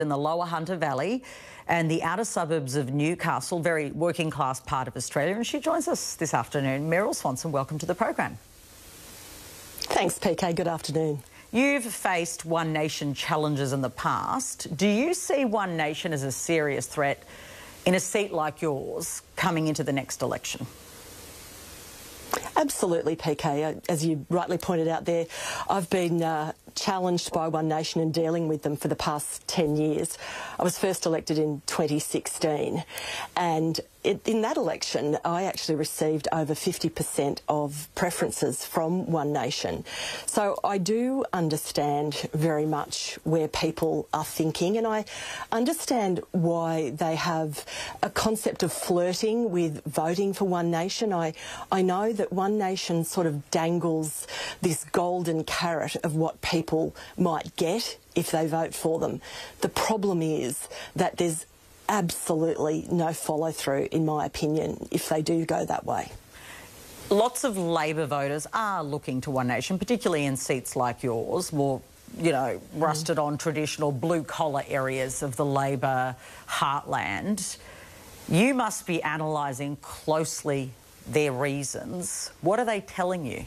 in the lower Hunter Valley and the outer suburbs of Newcastle, very working class part of Australia. And she joins us this afternoon. Meryl Swanson, welcome to the program. Thanks, PK. Good afternoon. You've faced One Nation challenges in the past. Do you see One Nation as a serious threat in a seat like yours coming into the next election? Absolutely, PK. As you rightly pointed out there, I've been challenged by One Nation and dealing with them for the past 10 years. I was first elected in 2016, and in that election I actually received over 50% of preferences from One Nation. So I do understand very much where people are thinking, and I understand why they have a concept of flirting with voting for One Nation. I know that One Nation sort of dangles this golden carrot of what people might get if they vote for them. The problem is that there's absolutely no follow-through, in my opinion, if they do go that way. Lots of Labor voters are looking to One Nation, particularly in seats like yours, more, rusted on traditional blue-collar areas of the Labor heartland. You must be analysing closely their reasons. What are they telling you?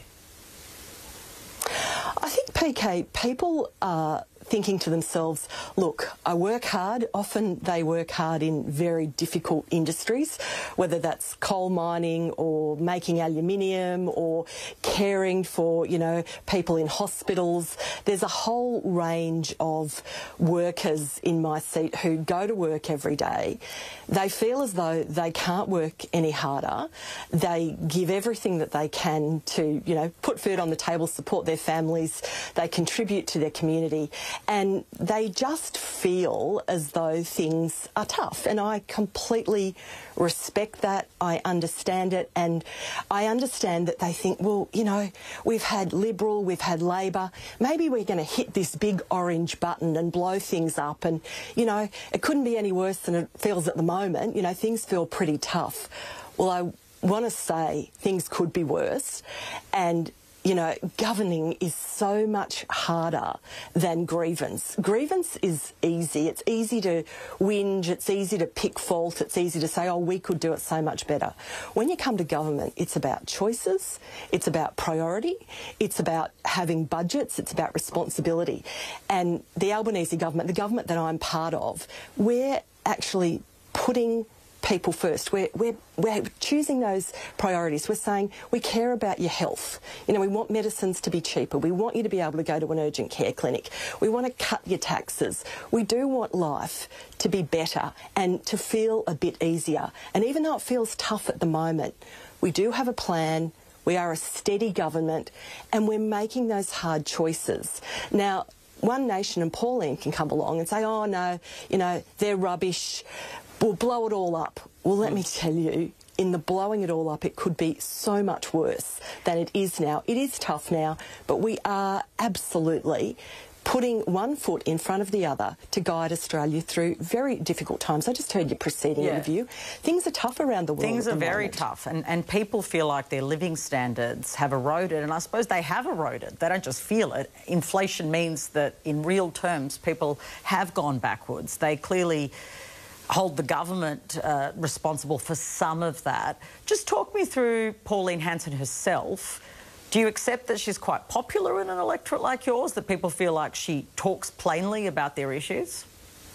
I think, PK, people are thinking to themselves, look, I work hard. Often they work hard in very difficult industries, whether that's coal mining or making aluminium or caring for, people in hospitals. There's a whole range of workers in my seat who go to work every day. They feel as though they can't work any harder. They give everything that they can to, put food on the table, support their families. They contribute to their community. And they just feel as though things are tough. And I completely respect that. I understand it. And I understand that they think, well, we've had Liberal, we've had Labor. Maybe we're going to hit this big orange button and blow things up. And, it couldn't be any worse than it feels at the moment. Things feel pretty tough. Well, I want to say things could be worse. And governing is so much harder than grievance. Grievance is easy. It's easy to whinge. It's easy to pick fault. It's easy to say, oh, we could do it so much better. When you come to government, it's about choices. It's about priority. It's about having budgets. It's about responsibility. And the Albanese government, the government that I'm part of, we're actually putting people first. We're choosing those priorities. We're saying we care about your health. We want medicines to be cheaper. We want you to be able to go to an urgent care clinic. We want to cut your taxes. We do want life to be better and to feel a bit easier. And even though it feels tough at the moment, we do have a plan. We are a steady government and we're making those hard choices. Now, One Nation and Pauline can come along and say, oh, no, they're rubbish. We'll blow it all up. Well, let me tell you, in the blowing it all up, it could be so much worse than it is now. It is tough now, but we are absolutely putting one foot in front of the other to guide Australia through very difficult times. I just heard your preceding interview. Things are tough around the world. Things are very tough, and people feel like their living standards have eroded, and I suppose they have eroded. They don't just feel it. Inflation means that in real terms people have gone backwards. They clearly hold the government responsible for some of that. Just talk me through Pauline Hanson herself. Do you accept that she's quite popular in an electorate like yours, that people feel like she talks plainly about their issues?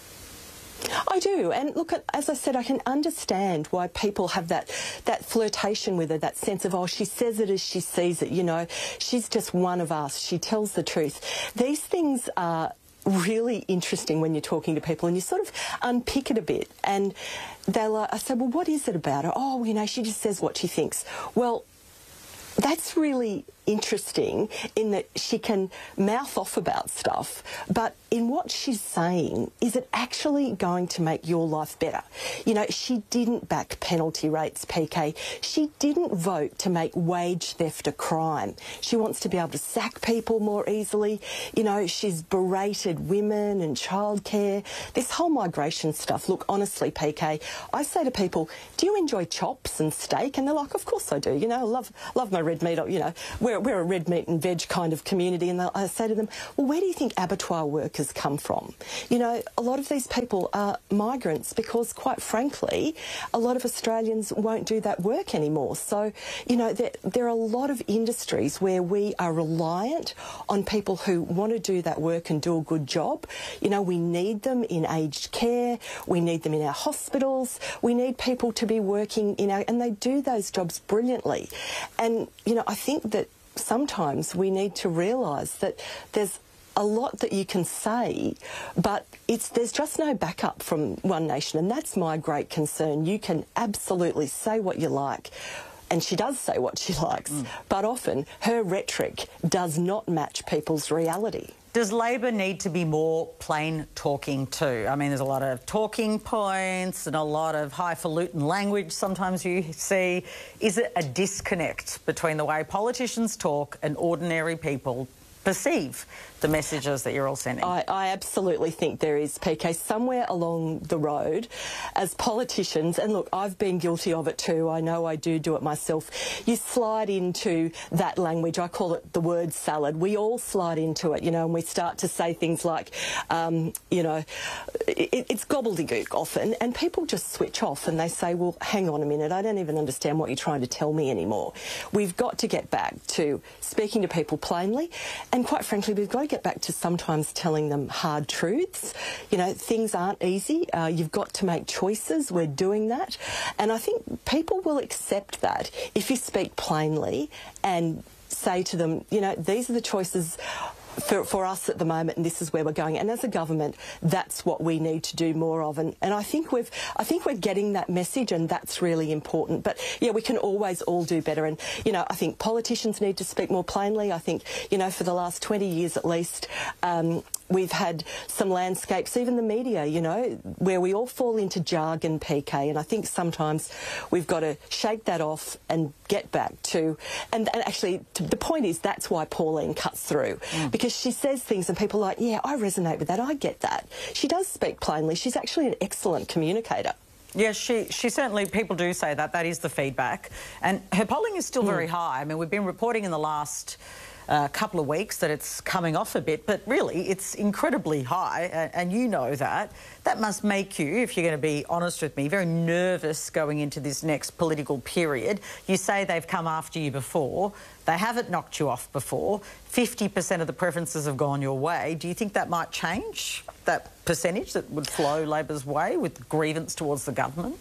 I do, and look, as I said, I can understand why people have that flirtation with her, that sense of, oh, she says it as she sees it, she's just one of us, she tells the truth. These things are really interesting when you're talking to people and you sort of unpick it a bit, and I say, well, what is it about her? Oh, she just says what she thinks. Well, that's really interesting in that she can mouth off about stuff, but in what she's saying, is it actually going to make your life better? She didn't back penalty rates, PK. She didn't vote to make wage theft a crime. She wants to be able to sack people more easily. She's berated women and childcare. This whole migration stuff, look, honestly, PK, I say to people, do you enjoy chops and steak? And they're like, of course I do. I love my red meat. We're we're a red meat and veg kind of community, and I say to them, well, where do you think abattoir workers come from? You know, a lot of these people are migrants because, quite frankly, a lot of Australians won't do that work anymore. So, you know, there are a lot of industries where we are reliant on people who want to do that work and do a good job. You know, we need them in aged care, we need them in our hospitals, we need people to be working in our, and they do those jobs brilliantly. And, you know, I think that sometimes we need to realise that there's a lot that you can say, but there's just no backup from One Nation, and that's my great concern. You can absolutely say what you like, and she does say what she likes, but often her rhetoric does not match people's reality. Does Labor need to be more plain talking too? I mean, there's a lot of talking points and a lot of highfalutin language sometimes you see. Is it a disconnect between the way politicians talk and ordinary people perceive the messages that you're all sending? I absolutely think there is, PK. Somewhere along the road, as politicians, and look, I've been guilty of it too, I know I do it myself, you slide into that language. I call it the word salad. We all slide into it, you know, and we start to say things like, you know, it's gobbledygook often, and people just switch off and they say, well, hang on a minute, I don't even understand what you're trying to tell me anymore. We've got to get back to speaking to people plainly, and quite frankly, we've got to get back to sometimes telling them hard truths. You know, things aren't easy. You've got to make choices. We're doing that. And I think people will accept that if you speak plainly and say to them, you know, these are the choices for us at the moment, and this is where we're going. And as a government, that's what we need to do more of. And I think we're getting that message, and that's really important. But yeah, we can always all do better. And you know, I think politicians need to speak more plainly. I think, you know, for the last 20 years at least, we've had some landscapes, even the media, you know, where we all fall into jargon, PK, and I think sometimes we've got to shake that off and get back to, and actually the point is that's why Pauline cuts through, because she says things and people are like, yeah, I resonate with that, I get that. She does speak plainly. She's actually an excellent communicator. Yes, she certainly, people do say that. That is the feedback. And her polling is still very high. I mean, we've been reporting in the last couple of weeks that it's coming off a bit, but really it's incredibly high, and you know that. That must make you, if you're going to be honest with me, very nervous going into this next political period. You say they've come after you before. They haven't knocked you off before. 50% of the preferences have gone your way. Do you think that might change, that percentage that would flow Labor's way with grievance towards the government?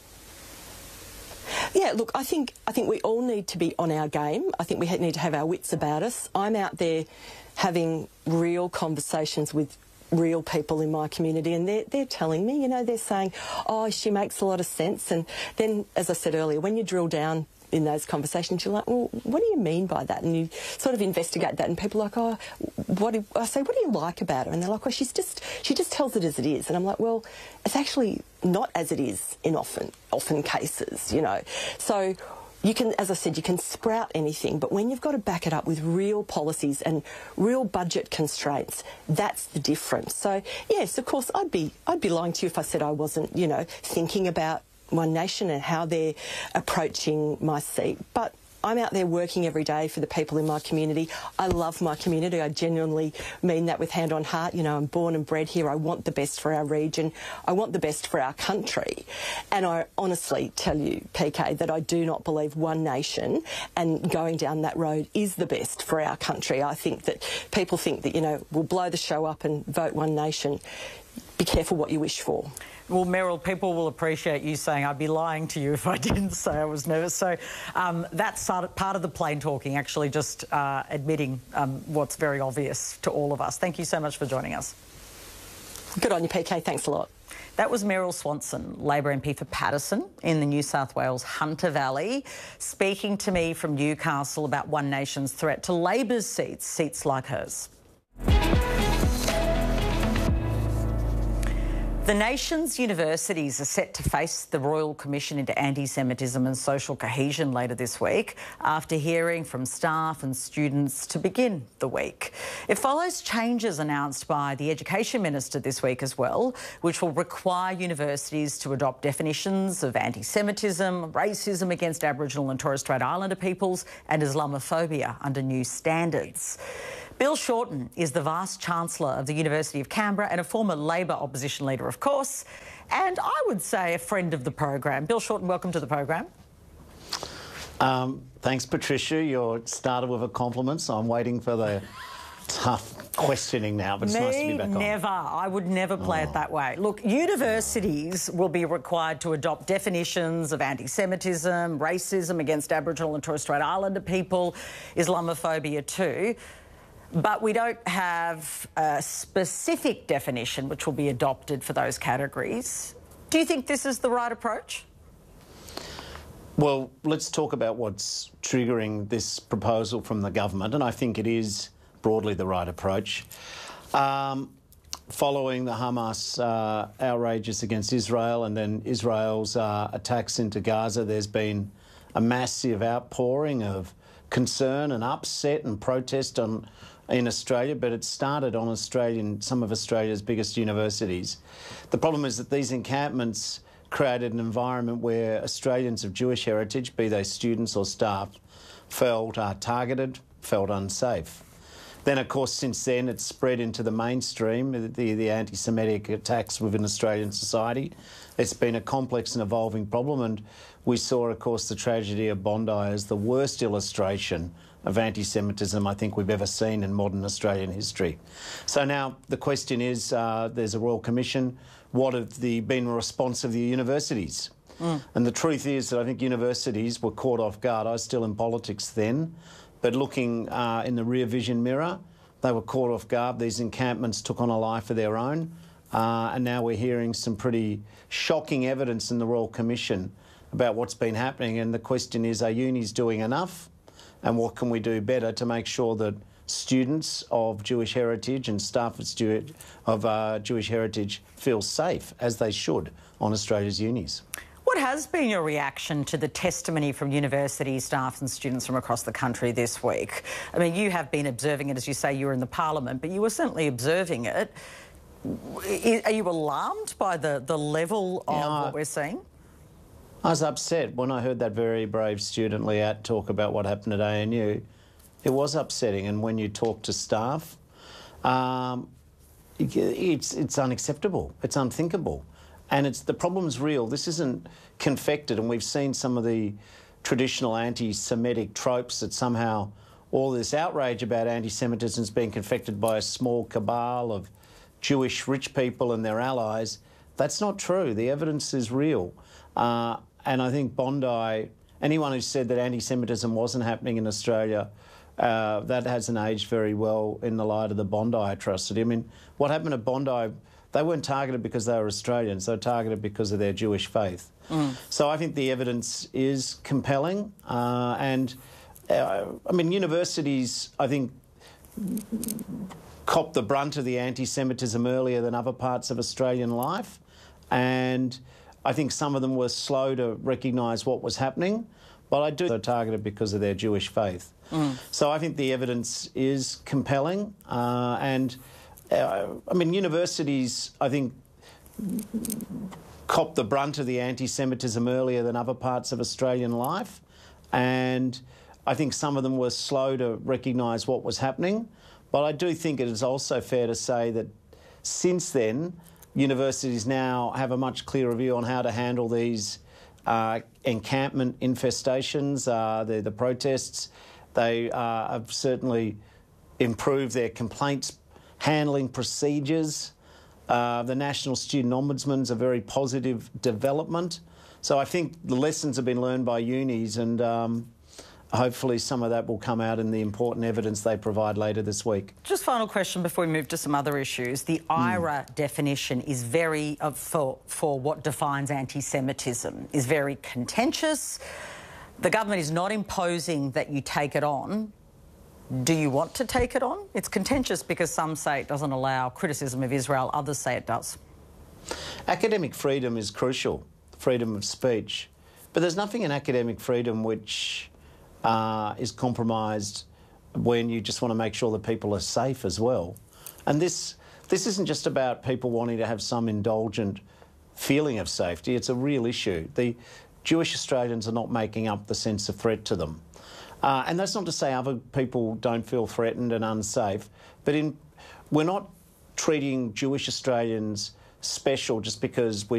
Yeah, look, I think we all need to be on our game. I think we need to have our wits about us. I'm out there having real conversations with real people in my community, and they're telling me, you know, they're saying, oh, she makes a lot of sense. And then, as I said earlier, when you drill down in those conversations, you're like, well, what do you mean by that? And you sort of investigate that, and people are like, oh, I say, what do you like about her? And they're like, well, she just tells it as it is. And I'm like, well, it's actually not as it is in often cases, you know. So you can, as I said, you can sprout anything, but when you've got to back it up with real policies and real budget constraints, that's the difference. So yes, of course, I'd be lying to you if I said I wasn't, you know, thinking about One Nation and how they're approaching my seat. But I'm out there working every day for the people in my community. I love my community. I genuinely mean that with hand on heart. You know, I'm born and bred here. I want the best for our region. I want the best for our country. And I honestly tell you, PK, that I do not believe One Nation and going down that road is the best for our country. I think that people think that, you know, we'll blow the show up and vote One Nation. Be careful what you wish for. Well, Meryl, people will appreciate you saying I'd be lying to you if I didn't say I was nervous. So that's part of the plain talking, actually just admitting what's very obvious to all of us. Thank you so much for joining us. Good on you, PK. Thanks a lot. That was Meryl Swanson, Labor MP for Paterson in the New South Wales Hunter Valley, speaking to me from Newcastle about One Nation's threat to Labor's seats like hers. The nation's universities are set to face the Royal Commission into Anti-Semitism and Social Cohesion later this week after hearing from staff and students to begin the week. It follows changes announced by the Education Minister this week as well, which will require universities to adopt definitions of anti-Semitism, racism against Aboriginal and Torres Strait Islander peoples and Islamophobia under new standards. Bill Shorten is the Vice-Chancellor of the University of Canberra and a former Labor opposition leader, of course, and I would say a friend of the program. Bill Shorten, welcome to the program. Thanks, Patricia. You're started with a compliment, so I'm waiting for the tough questioning now, but it's nice to be back on. Never. I would never play it that way. Look, universities will be required to adopt definitions of anti-Semitism, racism against Aboriginal and Torres Strait Islander people, Islamophobia too. But we don't have a specific definition which will be adopted for those categories. Do you think this is the right approach? Well, let's talk about what's triggering this proposal from the government, and I think it is broadly the right approach. Following the Hamas outrages against Israel and then Israel's attacks into Gaza, there's been a massive outpouring of concern and upset and protest in Australia, but it started on some of Australia's biggest universities. The problem is that these encampments created an environment where Australians of Jewish heritage, be they students or staff, felt targeted, felt unsafe. Then, of course, since then, it's spread into the mainstream, the anti-Semitic attacks within Australian society. It's been a complex and evolving problem, and we saw, of course, the tragedy of Bondi as the worst illustration of anti-Semitism I think we've ever seen in modern Australian history. So now the question is, there's a Royal Commission. What have been the response of the universities? And the truth is that I think universities were caught off guard. I was still in politics then, but looking in the rear vision mirror, they were caught off guard. These encampments took on a life of their own, and now we're hearing some pretty shocking evidence in the Royal Commission about what's been happening. And the question is, are unis doing enough? And what can we do better to make sure that students of Jewish heritage and staff of Jewish heritage feel safe, as they should, on Australia's unis? What has been your reaction to the testimony from university staff and students from across the country this week? I mean, you have been observing it, as you say, you were in the Parliament, but you were certainly observing it. Are you alarmed by the level of what we're seeing? I was upset when I heard that very brave student, Liat, talk about what happened at ANU. It was upsetting, and when you talk to staff, it's unacceptable. It's unthinkable. And the problem's real. This isn't confected, and we've seen some of the traditional anti-Semitic tropes that somehow all this outrage about anti-Semitism is being confected by a small cabal of Jewish rich people and their allies. That's not true. The evidence is real. And I think Bondi, anyone who said that anti-Semitism wasn't happening in Australia, that hasn't aged very well in the light of the Bondi atrocity. I mean, what happened at Bondi, they weren't targeted because they were Australians, they were targeted because of their Jewish faith. So I think the evidence is compelling. I mean, universities, I think, copped the brunt of the anti-Semitism earlier than other parts of Australian life. And I think some of them were slow to recognise what was happening, but I do they're targeted because of their Jewish faith. So I think the evidence is compelling. I mean, universities, I think, copped the brunt of the anti-Semitism earlier than other parts of Australian life. And I think some of them were slow to recognise what was happening. But I do think it is also fair to say that since then, universities now have a much clearer view on how to handle these encampment infestations, the protests. They have certainly improved their complaints handling procedures. The National Student Ombudsman's a very positive development. So I think the lessons have been learned by unis, and hopefully some of that will come out in the important evidence they provide later this week. Just final question before we move to some other issues. The IRA definition is very, for what defines anti-Semitism, is very contentious. The government is not imposing that you take it on. Do you want to take it on? It's contentious because some say it doesn't allow criticism of Israel, others say it does. Academic freedom is crucial, freedom of speech, but there's nothing in academic freedom which is compromised when you just want to make sure that people are safe as well. And this isn't just about people wanting to have some indulgent feeling of safety, it's a real issue. The Jewish Australians are not making up the sense of threat to them. And that's not to say other people don't feel threatened and unsafe, but we're not treating Jewish Australians special just because we're